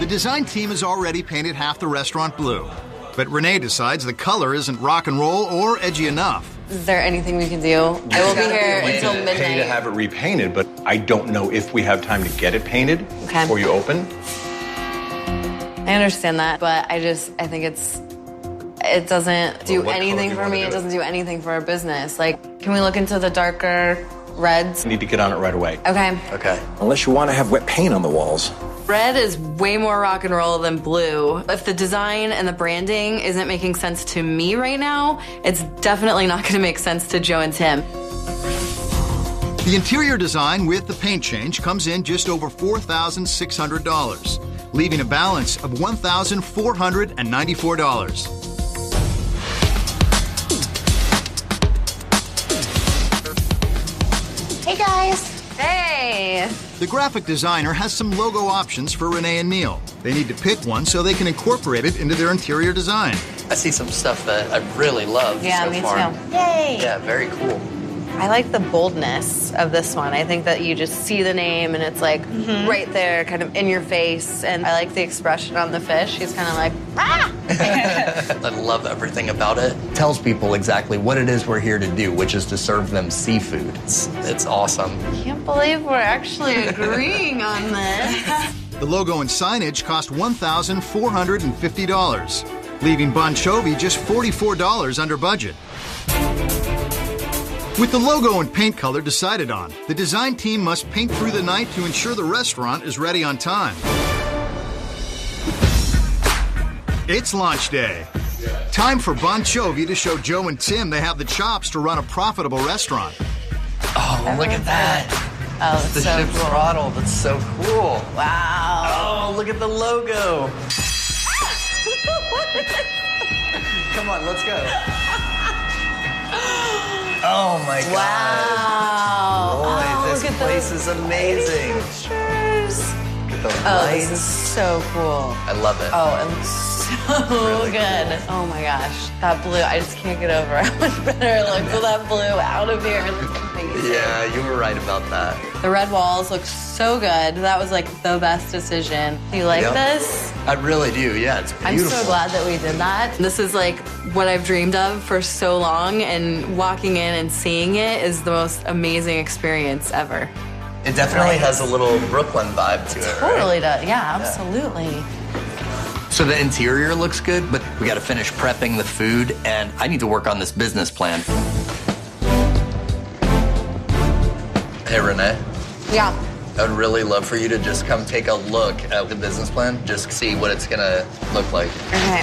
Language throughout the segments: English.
The design team has already painted half the restaurant blue. But Renee decides the color isn't rock and roll or edgy enough. Is there anything we can do? I will be here until midnight. Pay to have it repainted, but I don't know if we have time to get it painted before you open. I understand that, but I think it doesn't do anything for me. It doesn't do anything for our business. Like, can we look into the darker reds? Need to get on it right away. Okay. Unless you want to have wet paint on the walls. Red is way more rock and roll than blue. If the design and the branding isn't making sense to me right now, it's definitely not going to make sense to Joe and Tim. The interior design with the paint change comes in just over $4,600, leaving a balance of $1,494. Hey guys. Hey. The graphic designer has some logo options for Renee and Neil. They need to pick one so they can incorporate it into their interior design. I see some stuff that I really love so far. Me too. Yay. Yeah, very cool. I like the boldness of this one. I think that you just see the name and it's like right there, kind of in your face. And I like the expression on the fish. He's kind of like, ah! I love everything about it. It tells people exactly what it is we're here to do, which is to serve them seafood. It's awesome. I can't believe we're actually agreeing on this. The logo and signage cost $1,450, leaving Bon Jovi just $44 under budget. With the logo and paint color decided on, the design team must paint through the night to ensure the restaurant is ready on time. It's launch day. Time for Bon Jovi to show Joe and Tim they have the chops to run a profitable restaurant. Oh, look at that. Oh, that's the so ship's cool. throttle. That's so cool. Wow. Oh, look at the logo. Come on, let's go. Oh my God. Wow. Boy, this look at place those is amazing. pictures. Look at the Oh, lights. this is so cool. I love it. Oh, it looks so Really good. cool. Oh my gosh. That blue, I just can't get over how much better it looks with that blue out of here. It looks amazing. Yeah, you were right about that. The red walls look so good. That was like the best decision. Do you like Yep. this? I really do. Yeah, it's I'm beautiful. so glad that we did that. This is like what I've dreamed of for so long, and walking in and seeing it is the most amazing experience ever. It definitely has a little Brooklyn vibe to it, right? Totally does. Yeah, absolutely. So the interior looks good, but we got to finish prepping the food, and I need to work on this business plan. Hey, Renee. Yeah. I would really love for you to just come take a look at the business plan, just see what it's gonna look like. Okay.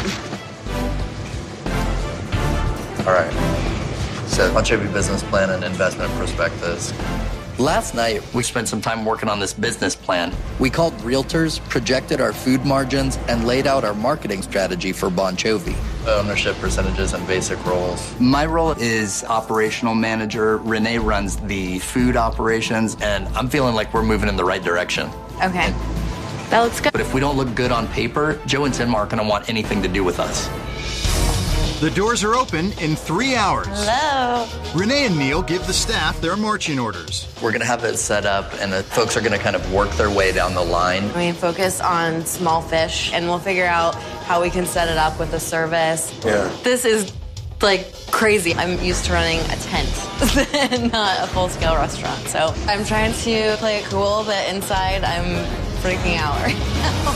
All right. So Bon Jovi business plan and investment prospectus. Last night, we spent some time working on this business plan. We called realtors, projected our food margins, and laid out our marketing strategy for Bon Jovi. Ownership percentages and basic roles. My role is operational manager. Renee runs the food operations, and I'm feeling like we're moving in the right direction. Okay. That looks good. But if we don't look good on paper, Joe and Tim aren't going to want anything to do with us. The doors are open in 3 hours. Hello. Renee and Neil give the staff their marching orders. We're going to have it set up, and the folks are going to kind of work their way down the line. We focus on small fish, and we'll figure out how we can set it up with the service. Yeah. This is like crazy. I'm used to running a tent, not a full-scale restaurant. So I'm trying to play it cool, but inside I'm freaking out right now.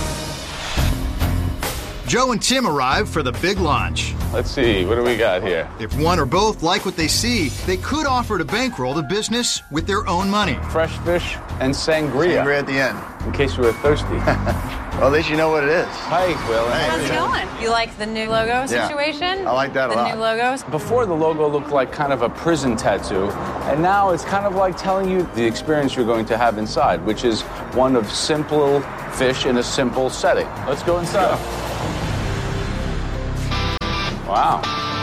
Joe and Tim arrive for the big launch. Let's see, what do we got here? If one or both like what they see, they could offer to bankroll the business with their own money. Fresh fish and sangria. Sangria at the end. In case you were thirsty. Well, at least you know what it is. Hi, Will. How's it going? You like the new logo situation? I like that a lot. The new logos? Before, the logo looked like kind of a prison tattoo, and now it's kind of like telling you the experience you're going to have inside, which is one of simple fish in a simple setting. Let's go inside. Wow.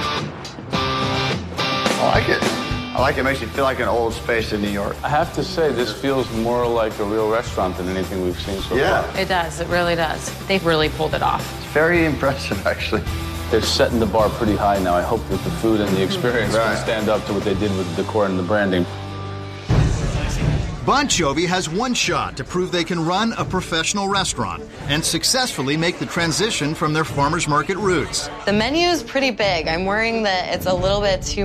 I like it. I like it. It makes you feel like an old space in New York. I have to say, this feels more like a real restaurant than anything we've seen so far. It does. It really does. They've really pulled it off. It's very impressive, actually. They're setting the bar pretty high now. I hope that the food and the experience can stand up to what they did with the decor and the branding. Bon Jovi has one shot to prove they can run a professional restaurant and successfully make the transition from their farmers market roots. The menu is pretty big. I'm worrying that it's a little bit too